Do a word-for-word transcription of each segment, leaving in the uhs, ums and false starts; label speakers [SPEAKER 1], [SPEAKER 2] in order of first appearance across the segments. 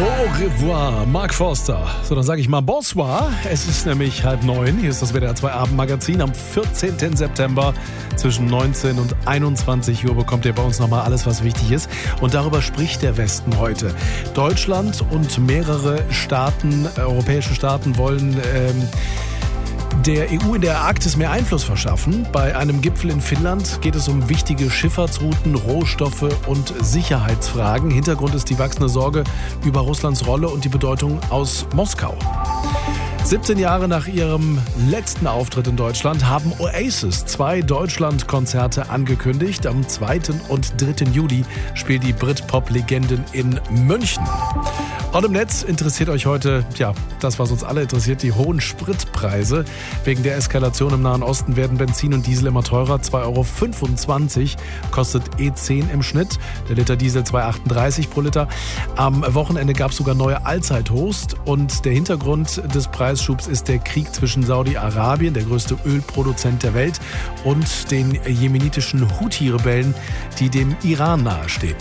[SPEAKER 1] Au revoir, Mark Forster. So, dann sage ich mal bonsoir. Es ist nämlich halb neun. Hier ist das W D R zwei Abendmagazin. Am vierzehnten September zwischen neunzehn und einundzwanzig Uhr bekommt ihr bei uns nochmal alles, was wichtig ist. Und darüber spricht der Westen heute. Deutschland und mehrere Staaten, äh, europäische Staaten wollen ähm, der E U in der Arktis mehr Einfluss verschaffen. Bei einem Gipfel in Finnland geht es um wichtige Schifffahrtsrouten, Rohstoffe und Sicherheitsfragen. Hintergrund ist die wachsende Sorge über Russlands Rolle und die Bedeutung aus Moskau. siebzehn Jahre nach ihrem letzten Auftritt in Deutschland haben Oasis zwei Deutschland-Konzerte angekündigt. Am zweiten und dritten Juli spielt die Brit-Pop-Legendin in München. Und im Netz interessiert euch heute, ja, das, was uns alle interessiert, die hohen Spritpreise. Wegen der Eskalation im Nahen Osten werden Benzin und Diesel immer teurer. zwei Euro fünfundzwanzig kostet E zehn im Schnitt. Der Liter Diesel zwei Euro achtunddreißig pro Liter. Am Wochenende gab es sogar neue Allzeithochs. Und der Hintergrund des Preisschubs ist der Krieg zwischen Saudi-Arabien, der größte Ölproduzent der Welt, und den jemenitischen Houthi-Rebellen, die dem Iran nahestehen.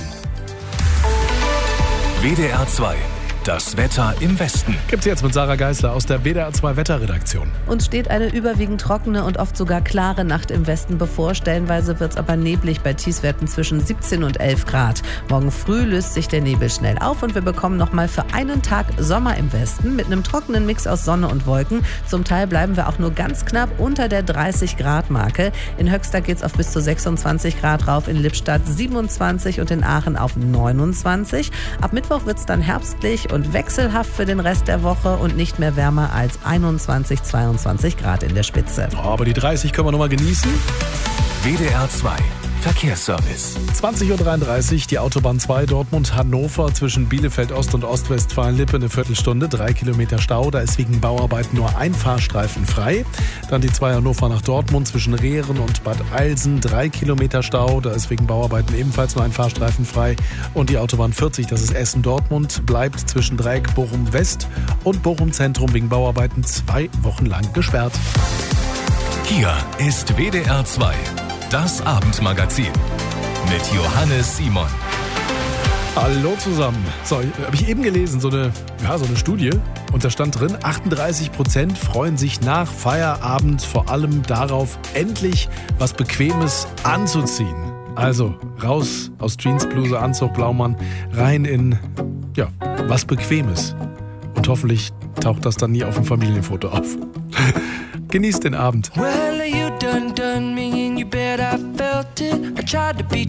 [SPEAKER 2] W D R zwei. Das Wetter im Westen.
[SPEAKER 1] Gibt's jetzt mit Sarah Geisler aus der W D R zwei Wetterredaktion.
[SPEAKER 3] Uns steht eine überwiegend trockene und oft sogar klare Nacht im Westen bevor. Stellenweise wird's aber neblig bei Tiefstwerten zwischen siebzehn und elf Grad. Morgen früh löst sich der Nebel schnell auf und wir bekommen nochmal für einen Tag Sommer im Westen mit einem trockenen Mix aus Sonne und Wolken. Zum Teil bleiben wir auch nur ganz knapp unter der dreißig Grad Marke. In Höxter geht's auf bis zu sechsundzwanzig Grad rauf, in Lippstadt siebenundzwanzig und in Aachen auf neunundzwanzig. Ab Mittwoch wird's dann herbstlich und wechselhaft für den Rest der Woche und nicht mehr wärmer als einundzwanzig, zweiundzwanzig Grad in der Spitze.
[SPEAKER 1] Aber die dreißig können wir noch mal genießen.
[SPEAKER 2] W D R zwei. Verkehrsservice.
[SPEAKER 1] zwanzig Uhr dreiunddreißig, die Autobahn zwei Dortmund-Hannover zwischen Bielefeld Ost und Ostwestfalen-Lippe eine Viertelstunde, drei Kilometer Stau. Da ist wegen Bauarbeiten nur ein Fahrstreifen frei. Dann die zwei Hannover nach Dortmund zwischen Rehren und Bad Eilsen, drei Kilometer Stau. Da ist wegen Bauarbeiten ebenfalls nur ein Fahrstreifen frei. Und die Autobahn vierzig, das ist Essen-Dortmund, bleibt zwischen Dreieck Bochum-West und Bochum-Zentrum wegen Bauarbeiten zwei Wochen lang gesperrt.
[SPEAKER 2] Hier ist W D R zwei. Das Abendmagazin mit Johannes Simon.
[SPEAKER 1] Hallo zusammen. So, habe ich eben gelesen, so eine, ja, so eine Studie. Und da stand drin, achtunddreißig Prozent freuen sich nach Feierabend vor allem darauf, endlich was Bequemes anzuziehen. Also raus aus Jeans, Bluse, Anzug, Blaumann, rein in, ja, was Bequemes. Und hoffentlich taucht das dann nie auf dem Familienfoto auf. Genießt den Abend.
[SPEAKER 4] Well, you done done me and you bet I felt it. I tried to be